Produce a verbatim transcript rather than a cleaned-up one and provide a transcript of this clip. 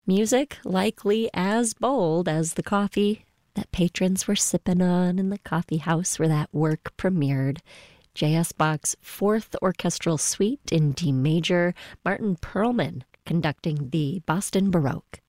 Music likely as bold as the coffee that patrons were sipping on in the coffee house where that work premiered. J S. Bach's Fourth Orchestral Suite in D major, Martin Perlman conducting the Boston Baroque.